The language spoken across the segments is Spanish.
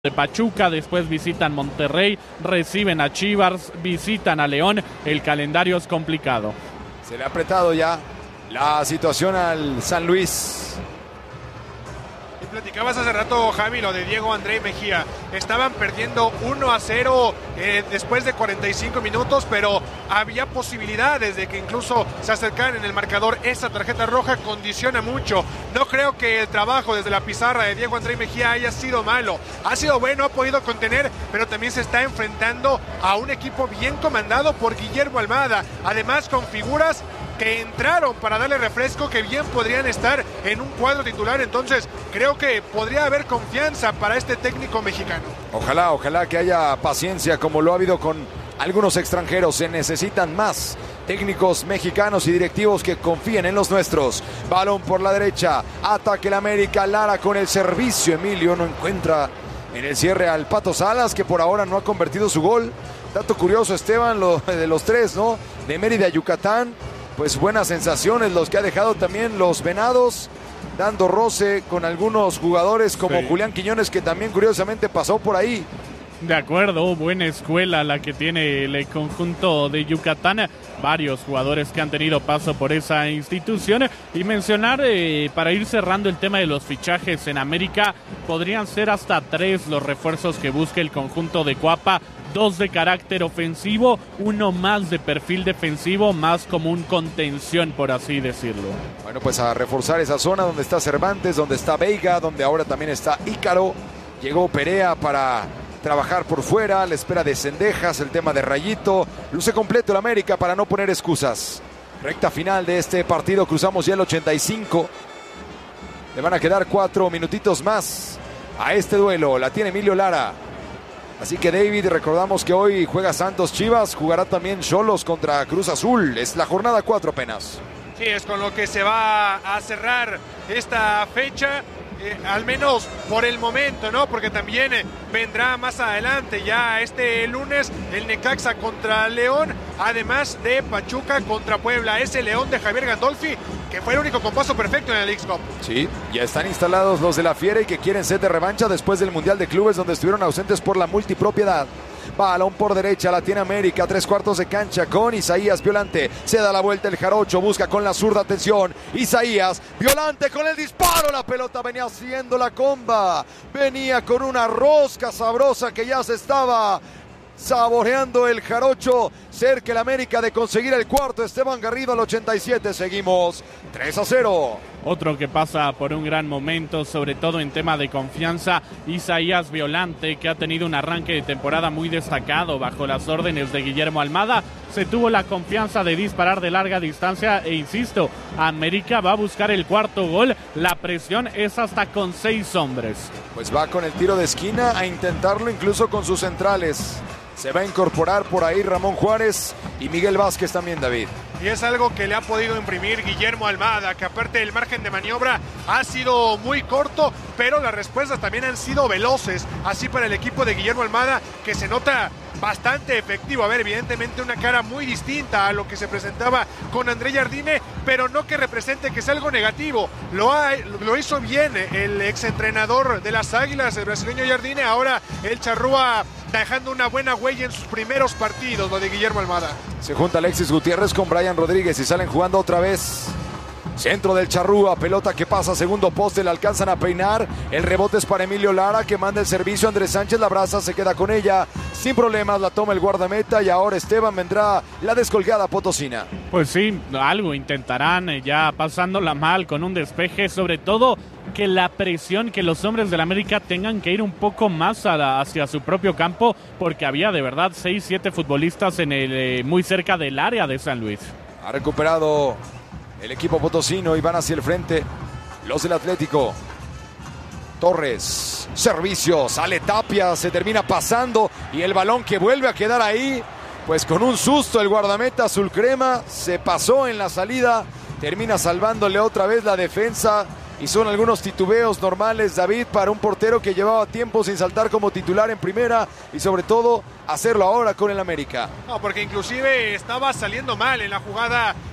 de Pachuca, después visitan Monterrey, reciben a Chivas, visitan a León. El calendario es complicado. Se le ha apretado ya la situación al San Luis. Y platicabas hace rato, Javi, lo de Diego André Mejía. Estaban perdiendo 1-0 después de 45 minutos, pero había posibilidades de que incluso se acercaran en el marcador. Esa tarjeta roja condiciona mucho. No creo que el trabajo desde la pizarra de Diego André Mejía haya sido malo. Ha sido bueno, ha podido contener, pero también se está enfrentando a un equipo bien comandado por Guillermo Almada. Además, con figuras que entraron para darle refresco, que bien podrían estar en un cuadro titular. Entonces creo que podría haber confianza para este técnico mexicano. Ojalá que haya paciencia como lo ha habido con algunos extranjeros. Se necesitan más técnicos mexicanos y directivos que confíen en los nuestros. Balón por la derecha, ataque el América, Lara con el servicio. Emilio no encuentra en el cierre al Pato Salas, que por ahora no ha convertido su gol. Dato curioso, Esteban, de los tres, ¿no? De Mérida a Yucatán. Pues buenas sensaciones los que ha dejado también los Venados, dando roce con algunos jugadores como sí. Julián Quiñones, que también curiosamente pasó por ahí. De acuerdo, buena escuela la que tiene el conjunto de Yucatán. Varios jugadores que han tenido paso por esa institución. Y mencionar, para ir cerrando el tema de los fichajes en América, podrían ser hasta 3 los refuerzos que busca el conjunto de Cuapa. 2 de carácter ofensivo, 1 más de perfil defensivo, más como un contención, por así decirlo. Bueno, pues a reforzar esa zona donde está Cervantes, donde está Veiga, donde ahora también está Ícaro. Llegó Perea para trabajar por fuera, la espera de Cendejas, el tema de Rayito. Luce completo el América para no poner excusas. Recta final de este partido, cruzamos ya el 85. Le van a quedar 4 minutitos más a este duelo. La tiene Emilio Lara. Así que David, recordamos que hoy juega Santos Chivas, jugará también Xolos contra Cruz Azul. Es la jornada 4 apenas. Sí, es con lo que se va a cerrar esta fecha. Al menos por el momento, ¿no? Porque también vendrá más adelante, ya este lunes, el Necaxa contra León, además de Pachuca contra Puebla. Ese León de Javier Gandolfi, que fue el único con paso perfecto en el Leagues Cup. Sí, ya están instalados los de la Fiera y que quieren set de revancha después del Mundial de Clubes, donde estuvieron ausentes por la multipropiedad. Balón por derecha, la tiene América, 3/4 de cancha con Isaías Violante. Se da la vuelta el Jarocho, busca con la zurda, atención. Isaías Violante con el disparo, la pelota venía haciendo la comba. Venía con una rosca sabrosa que ya se estaba saboreando el Jarocho. Cerca el América de conseguir el cuarto. Esteban Garrido al 87. Seguimos 3-0. Otro que pasa por un gran momento, sobre todo en tema de confianza, Isaías Violante, que ha tenido un arranque de temporada muy destacado bajo las órdenes de Guillermo Almada. Se tuvo la confianza de disparar de larga distancia e insisto, América va a buscar el cuarto gol. La presión es hasta con 6 hombres. Pues va con el tiro de esquina a intentarlo incluso con sus centrales. Se va a incorporar por ahí Ramón Juárez y Miguel Vázquez también, David. Y es algo que le ha podido imprimir Guillermo Almada, que aparte del margen de maniobra ha sido muy corto, pero las respuestas también han sido veloces. Así para el equipo de Guillermo Almada, que se nota bastante efectivo. A ver, evidentemente una cara muy distinta a lo que se presentaba con André Jardine, pero no que represente que sea algo negativo. Lo hizo bien el exentrenador de las Águilas, el brasileño Jardine. Ahora el Charrúa dejando una buena huella en sus primeros partidos, lo de Guillermo Almada. Se junta Alexis Gutiérrez con Brian Rodríguez y salen jugando otra vez. Centro del Charrúa, pelota que pasa, segundo poste, le alcanzan a peinar. El rebote es para Emilio Lara, que manda el servicio. Andrés Sánchez la abraza, se queda con ella. Sin problemas, la toma el guardameta y ahora Esteban vendrá la descolgada potosina. Pues sí, algo intentarán, ya pasándola mal con un despeje, sobre todo que la presión, que los hombres del América tengan que ir un poco más hacia su propio campo, porque había de verdad 6-7 futbolistas en muy cerca del área de San Luis. Ha recuperado el equipo potosino y van hacia el frente los del Atlético. Torres, servicio, sale Tapia, se termina pasando y el balón que vuelve a quedar ahí, pues con un susto el guardameta azul crema se pasó en la salida, termina salvándole otra vez la defensa. Y son algunos titubeos normales, David, para un portero que llevaba tiempo sin saltar como titular en primera y sobre todo hacerlo ahora con el América. No, porque inclusive estaba saliendo mal en la jugada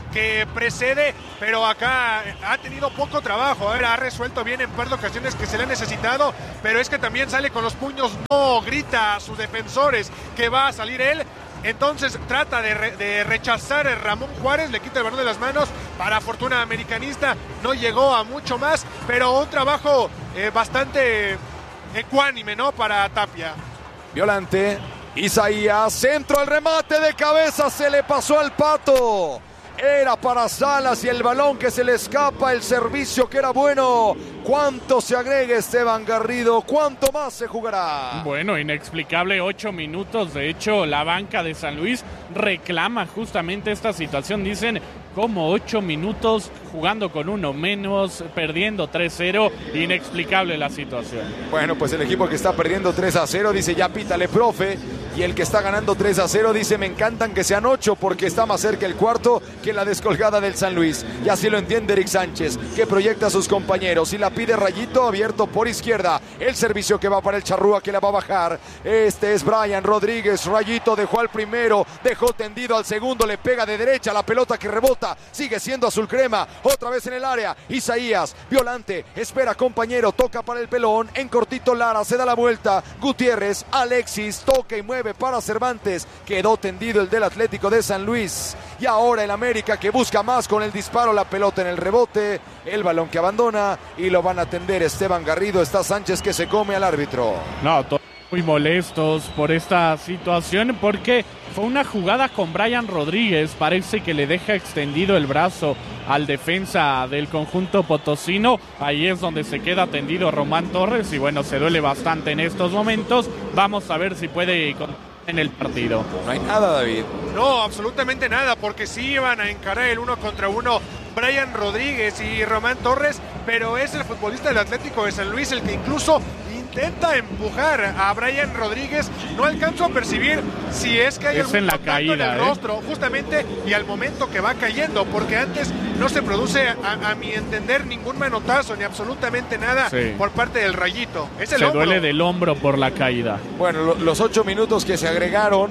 que precede, pero acá ha tenido poco trabajo. Ha resuelto bien en par de ocasiones que se le ha necesitado, pero es que también sale con los puños, no grita a sus defensores que va a salir él. Entonces trata de rechazar a Ramón Juárez, le quita el balón de las manos. Para fortuna americanista no llegó a mucho más, pero un trabajo bastante ecuánime, ¿no? Para Tapia. Violante, Isaías, centro al remate de cabeza, se le pasó al Pato. Era para Salas y el balón que se le escapa, el servicio que era bueno. ¿Cuánto se agrega Esteban Garrido? ¿Cuánto más se jugará? Bueno, inexplicable 8 minutos. De hecho, la banca de San Luis reclama justamente esta situación. Dicen, como 8 minutos jugando con uno menos, perdiendo 3-0. Inexplicable la situación. Bueno, pues el equipo que está perdiendo 3-0 dice, ya pítale, profe. Y el que está ganando 3-0 dice, me encantan que sean 8 porque está más cerca el cuarto que la descolgada del San Luis. Y así lo entiende Eric Sánchez, que proyecta a sus compañeros y la pide Rayito, abierto por izquierda. El servicio que va para el Charrúa, que la va a bajar. Este es Brian Rodríguez. Rayito dejó al primero, dejó tendido al segundo, le pega de derecha, la pelota que rebota, sigue siendo azul crema. Otra vez en el área, Isaías, Violante, espera compañero, toca para el pelón, en cortito Lara, se da la vuelta. Gutiérrez, Alexis, toca y mueve para Cervantes, quedó tendido el del Atlético de San Luis. Y ahora el América que busca más con el disparo, la pelota en el rebote, el balón que abandona y lo van a atender Esteban Garrido. Está Sánchez que se come al árbitro. No, todos muy molestos por esta situación porque fue una jugada con Brian Rodríguez, parece que le deja extendido el brazo al defensa del conjunto potosino. Ahí es donde se queda tendido Román Torres y bueno, se duele bastante en estos momentos. Vamos a ver si puede en el partido. No hay nada, David. No, absolutamente nada, porque sí iban a encarar el 1 contra 1 Brian Rodríguez y Román Torres, pero es el futbolista del Atlético de San Luis el que incluso intenta empujar a Brian Rodríguez. No alcanzo a percibir si es que hay algún contacto caída, en el rostro, justamente, y al momento que va cayendo, porque antes no se produce, a mi entender, ningún manotazo, ni absolutamente nada por parte del Rayito. Es el hombro. Duele del hombro por la caída. Bueno, los 8 minutos que se agregaron,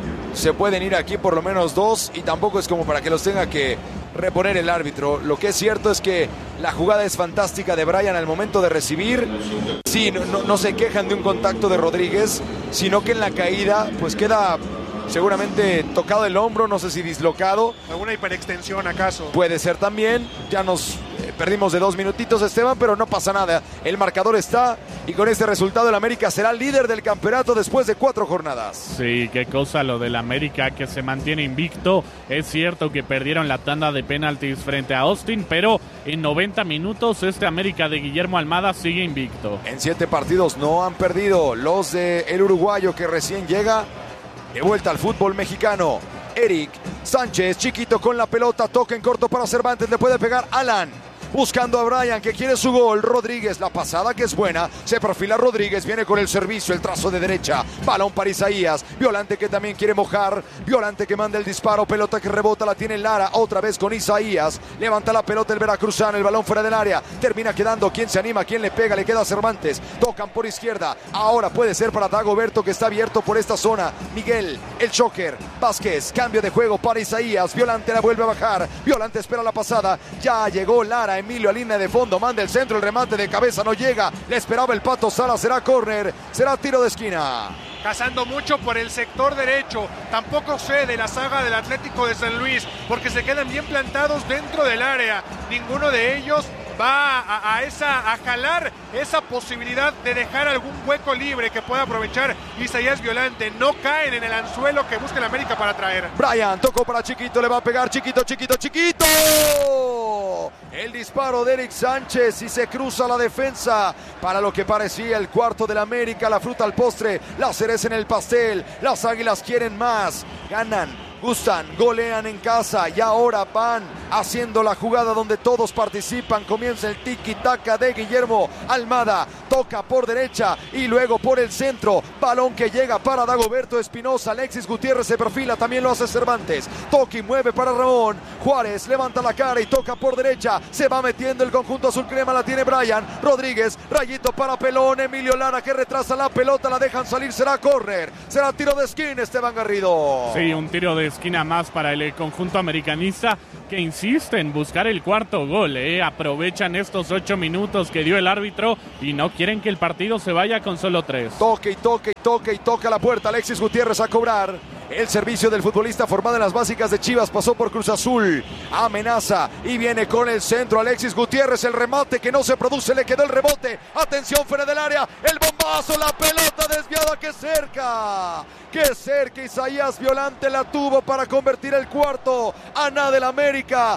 se pueden ir aquí por lo menos 2 y tampoco es como para que los tenga que reponer el árbitro. Lo que es cierto es que la jugada es fantástica de Brian al momento de recibir. Sí, no se quejan de un contacto de Rodríguez, sino que en la caída pues queda seguramente tocado el hombro, no sé si dislocado. ¿Alguna hiperextensión acaso? Puede ser también. Ya nos perdimos de 2 minutitos, Esteban, pero no pasa nada. El marcador está y con este resultado el América será líder del campeonato después de 4 jornadas. Sí, qué cosa lo del América, que se mantiene invicto. Es cierto que perdieron la tanda de penaltis frente a Austin, pero en 90 minutos este América de Guillermo Almada sigue invicto. En 7 partidos no han perdido los de el uruguayo que recién llega de vuelta al fútbol mexicano. Eric Sánchez, chiquito con la pelota, toca en corto para Cervantes, le puede pegar Alan. Buscando a Brian que quiere su gol. Rodríguez, la pasada que es buena. Se perfila Rodríguez, viene con el servicio, el trazo de derecha. Balón para Isaías. Violante que también quiere mojar. Violante que manda el disparo. Pelota que rebota, la tiene Lara. Otra vez con Isaías. Levanta la pelota el veracruzano. El balón fuera del área. Termina quedando. ¿Quién se anima? ¿Quién le pega? Le queda a Cervantes. Tocan por izquierda. Ahora puede ser para Dagoberto que está abierto por esta zona. Miguel, el choker. Vázquez, cambio de juego para Isaías. Violante la vuelve a bajar. Violante espera la pasada. Ya llegó Lara. Emilio a línea de fondo, manda el centro, el remate de cabeza no llega, le esperaba el Pato Sala, será córner, será tiro de esquina. Cazando mucho por el sector derecho, tampoco sé de la saga del Atlético de San Luis, porque se quedan bien plantados dentro del área, ninguno de ellos va a jalar esa posibilidad de dejar algún hueco libre que pueda aprovechar Isaías Violante. No caen en el anzuelo que busca el América para traer. Brian tocó para Chiquito, le va a pegar Chiquito. El disparo de Eric Sánchez y se cruza la defensa para lo que parecía el cuarto del América. La fruta al postre, la cereza en el pastel. Las Águilas quieren más, ganan, gustan, golean en casa y ahora van haciendo la jugada donde todos participan. Comienza el tiki-taka de Guillermo Almada. toca por derecha y luego por el centro, balón que llega para Dagoberto Espinosa, Alexis Gutiérrez se perfila, también lo hace Cervantes, toca y mueve para Ramón, Juárez levanta la cara y toca por derecha, se va metiendo el conjunto azul crema, la tiene Brian Rodríguez, rayito para Pelón, Emilio Lara que retrasa la pelota, la dejan salir, será córner, será tiro de esquina, Esteban Garrido. Sí, un tiro de esquina más para el conjunto americanista que insiste en buscar el cuarto gol, aprovechan estos 8 minutos que dio el árbitro y no quieren que el partido se vaya con solo 3. Toca la puerta, Alexis Gutiérrez a cobrar. El servicio del futbolista formado en las básicas de Chivas pasó por Cruz Azul. Amenaza y viene con el centro Alexis Gutiérrez. El remate que no se produce, le quedó el rebote. Atención fuera del área. El bombazo, la pelota desviada. ¡Qué cerca! ¡Qué cerca! Isaías Violante la tuvo para convertir el cuarto. A nada del América.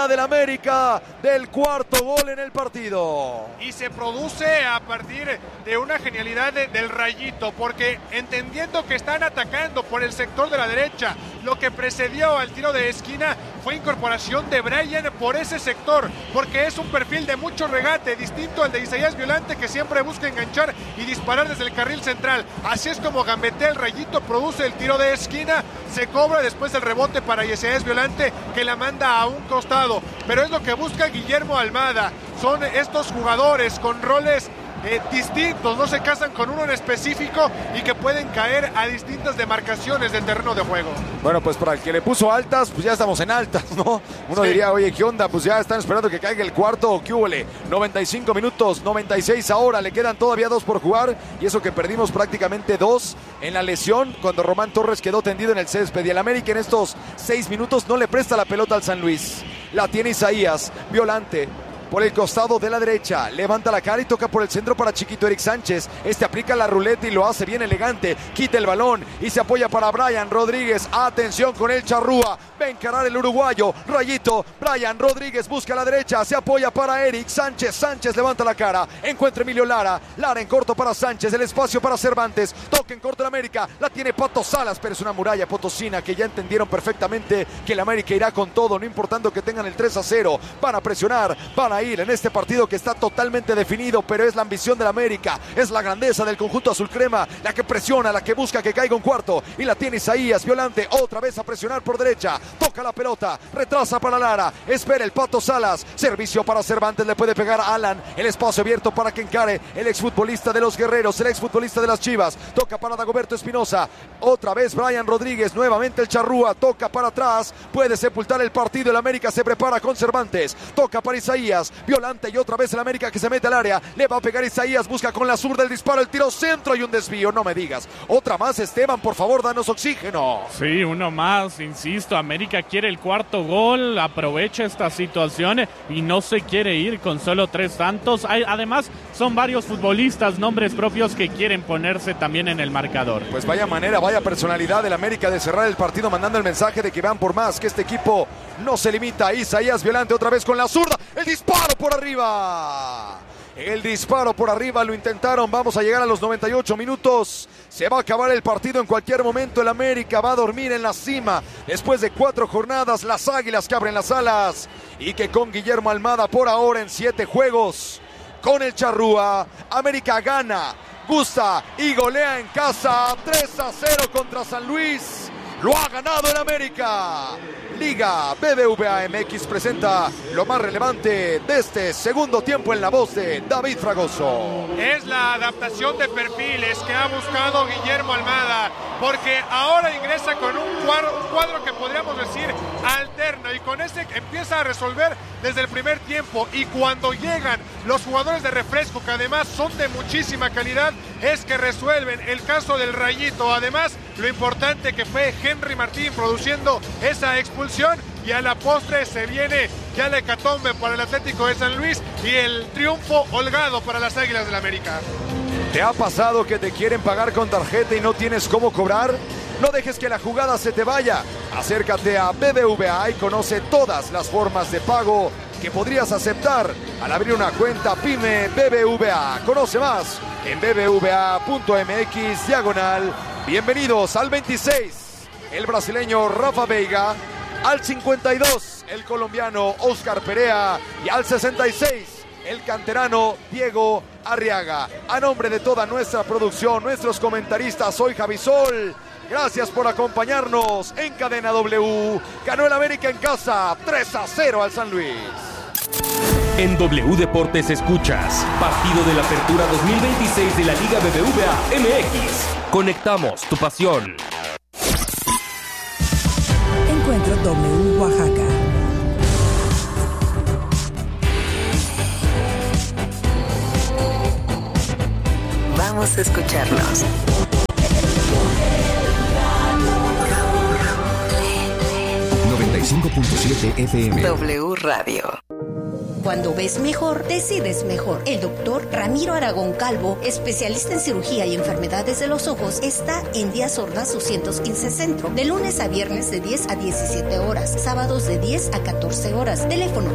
Del cuarto gol en el partido. Y se produce a partir de una genialidad del Rayito, porque entendiendo que están atacando por el sector de la derecha, lo que precedió al tiro de esquina fue incorporación de Brian por ese sector, porque es un perfil de mucho regate, distinto al de Isaías Violante, que siempre busca enganchar y disparar desde el carril central. Así es como gambetea el Rayito, produce el tiro de esquina, se cobra después el rebote para Isaías Violante, que la manda a un costado, pero es lo que busca Guillermo Almada. Son estos jugadores con roles distintos, no se casan con uno en específico y que pueden caer a distintas demarcaciones del terreno de juego. Bueno, pues para el que le puso altas, pues ya estamos en altas, ¿no? Uno diría, oye, ¿qué onda? Pues ya están esperando que caiga el cuarto, ¿qué húbole? 95 minutos, 96 ahora, le quedan todavía 2 por jugar, y eso que perdimos prácticamente 2 en la lesión, cuando Román Torres quedó tendido en el césped, y el América en estos 6 minutos no le presta la pelota al San Luis. La tiene Isaías Violante por el costado de la derecha, levanta la cara y toca por el centro para Chiquito Eric Sánchez. Este aplica la ruleta y lo hace bien elegante, quita el balón y se apoya para Brian Rodríguez. Atención con el Charrúa, va a encarar el uruguayo, Rayito, Brian Rodríguez busca la derecha, se apoya para Eric Sánchez, Sánchez levanta la cara, encuentra Emilio Lara, Lara en corto para Sánchez, el espacio para Cervantes, toca en corto el América, la tiene Pato Salas, pero es una muralla potosina que ya entendieron perfectamente que el América irá con todo, no importando que tengan el 3-0, van a presionar, van a ir en este partido que está totalmente definido, pero es la ambición del América, es la grandeza del conjunto azul crema, la que presiona, la que busca que caiga un cuarto, y la tiene Isaías Violante, otra vez a presionar por derecha, toca la pelota, retrasa para Lara, espera el Pato Salas, servicio para Cervantes, le puede pegar a Alan, el espacio abierto para que encare el exfutbolista de los Guerreros, el exfutbolista de las Chivas, toca para Dagoberto Espinosa, otra vez Brian Rodríguez, nuevamente el Charrúa, toca para atrás, puede sepultar el partido, el América se prepara con Cervantes, toca para Isaías Violante, y otra vez el América que se mete al área, le va a pegar Isaías, busca con la zurda el disparo, el tiro centro y un desvío, no me digas, otra más Esteban, por favor, danos oxígeno. Sí, uno más, insisto, América quiere el cuarto gol, aprovecha esta situación y no se quiere ir con solo 3 tantos, además son varios futbolistas, nombres propios que quieren ponerse también en el marcador. Pues vaya manera, vaya personalidad del América de cerrar el partido, mandando el mensaje de que van por más, que este equipo no se limita. Isaías Violante otra vez con la zurda, el disparo por arriba. El disparo por arriba lo intentaron, vamos a llegar a los 98 minutos, se va a acabar el partido en cualquier momento, el América va a dormir en la cima, después de 4 jornadas, las Águilas que abren las alas, y que con Guillermo Almada por ahora en 7 juegos, con el Charrúa, América gana, gusta y golea en casa, 3-0 contra San Luis, lo ha ganado el América. Liga BBVA MX presenta lo más relevante de este segundo tiempo en la voz de David Fragoso. Es la adaptación de perfiles que ha buscado Guillermo Almada, porque ahora ingresa con un cuadro que podríamos decir alterno, y con ese empieza a resolver desde el primer tiempo, y cuando llegan los jugadores de refresco, que además son de muchísima calidad, es que resuelven. El caso del Rayito, además lo importante que fue Henry Martín produciendo esa expulsión, y a la postre se viene ya la hecatombe para el Atlético de San Luis y el triunfo holgado para las Águilas del América. ¿Te ha pasado que te quieren pagar con tarjeta y no tienes cómo cobrar? No dejes que la jugada se te vaya. Acércate a BBVA y conoce todas las formas de pago que podrías aceptar al abrir una cuenta PYME BBVA. Conoce más en bbva.mx/. Bienvenidos al 26, el brasileño Rafa Veiga, al 52, el colombiano Oscar Perea, y al 66, el canterano Diego Arriaga. A nombre de toda nuestra producción, nuestros comentaristas, soy Javisol. Gracias por acompañarnos en Cadena W. Ganó el América en casa, 3-0 al San Luis. En W Deportes escuchas partido de la Apertura 2026 de la Liga BBVA MX. Conectamos tu pasión. Encuentro W Oaxaca. Vamos a escucharnos. .7 FM. W Radio. Cuando ves mejor, decides mejor. El doctor Ramiro Aragón Calvo, especialista en cirugía y enfermedades de los ojos, está en Díaz Ordaz 215 Centro, de lunes a viernes de 10 a 17 horas, sábados de 10 a 14 horas. Teléfono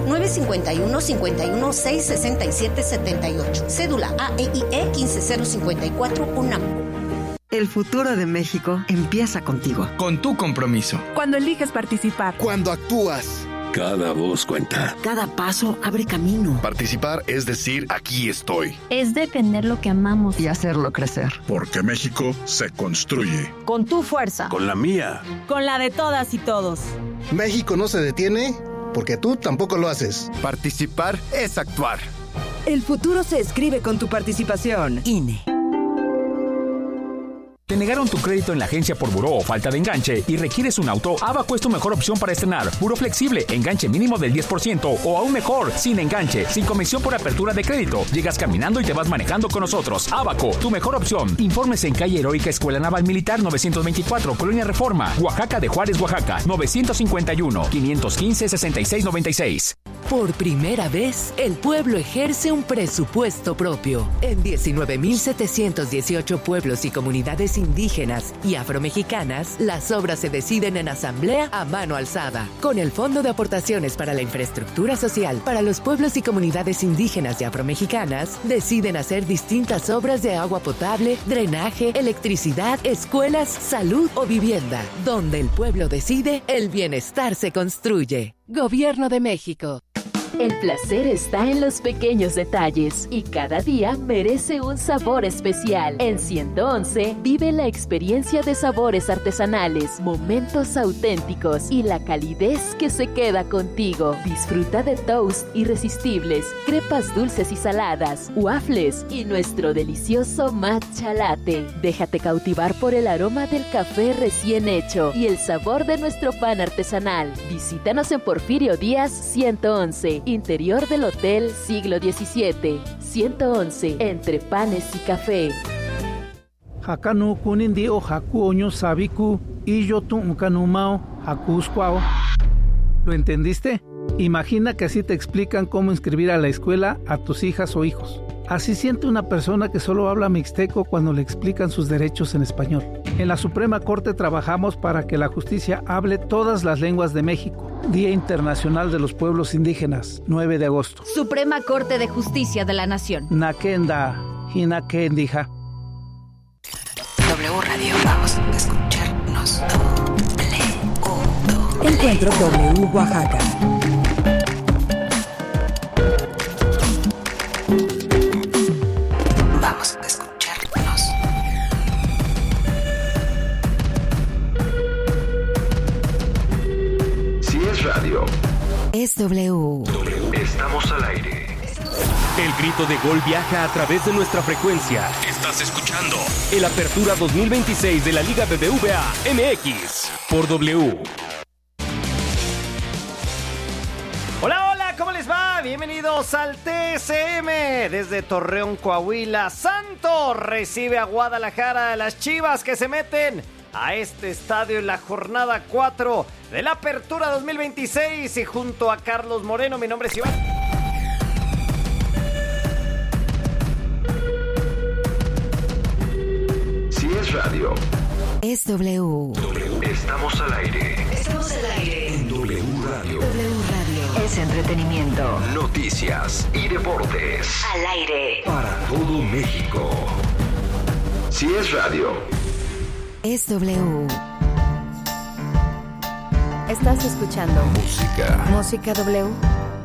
951-51-667-78. Cédula AEIE 15054 UNAM. El futuro de México empieza contigo. Con tu compromiso. Cuando eliges participar. Cuando actúas. Cada voz cuenta. Cada paso abre camino. Participar es decir, aquí estoy. Es defender lo que amamos. Y hacerlo crecer. Porque México se construye. Con tu fuerza. Con la mía. Con la de todas y todos. México no se detiene porque tú tampoco lo haces. Participar es actuar. El futuro se escribe con tu participación. INE. ¿Te negaron tu crédito en la agencia por buró o falta de enganche y requieres un auto? Abaco es tu mejor opción para estrenar. Buró flexible, enganche mínimo del 10% o aún mejor, sin enganche, sin comisión por apertura de crédito. Llegas caminando y te vas manejando con nosotros. Abaco, tu mejor opción. Informes en calle Heroica Escuela Naval Militar 924, Colonia Reforma, Oaxaca de Juárez, Oaxaca, 951-515-6696. Por primera vez, el pueblo ejerce un presupuesto propio. En 19,718 pueblos y comunidades indígenas y afromexicanas, las obras se deciden en asamblea a mano alzada. Con el Fondo de Aportaciones para la Infraestructura Social para los pueblos y comunidades indígenas y afromexicanas, deciden hacer distintas obras de agua potable, drenaje, electricidad, escuelas, salud o vivienda. Donde el pueblo decide, el bienestar se construye. Gobierno de México. El placer está en los pequeños detalles y cada día merece un sabor especial. En 111 vive la experiencia de sabores artesanales, momentos auténticos y la calidez que se queda contigo. Disfruta de toast irresistibles, crepas dulces y saladas, waffles y nuestro delicioso matcha latte. Déjate cautivar por el aroma del café recién hecho y el sabor de nuestro pan artesanal. Visítanos en Porfirio Díaz 111. Interior del Hotel Siglo XVII, 111, entre panes y café. Hakanu kunindi o haku oño sabiku y yo tu unkanumao hakusquao. ¿Lo entendiste? Imagina que así te explican cómo inscribir a la escuela a tus hijas o hijos. Así siente una persona que solo habla mixteco cuando le explican sus derechos en español. En la Suprema Corte trabajamos para que la justicia hable todas las lenguas de México. Día Internacional de los Pueblos Indígenas, 9 de agosto. Suprema Corte de Justicia de la Nación. Nakenda, Hinakendija. W Radio, vamos a escucharnos. Encuentro W Oaxaca. Vamos a escucharnos. Si es radio, es W. Estamos al aire. El grito de gol viaja a través de nuestra frecuencia. Estás escuchando el Apertura 2026 de la Liga BBVA MX por W. Hola, hola, ¿cómo les va? Bienvenidos al TSM. Desde Torreón, Coahuila, Santos recibe a Guadalajara, las Chivas que se meten a este estadio en la jornada 4 de la Apertura 2026 y junto a Carlos Moreno, mi nombre es Iván. Si es radio, es W. Estamos al aire. Estamos al aire. En W Radio. W Radio. Es entretenimiento. Noticias y deportes. Al aire. Para todo México. Si es radio, es W. Estás escuchando música. Música W.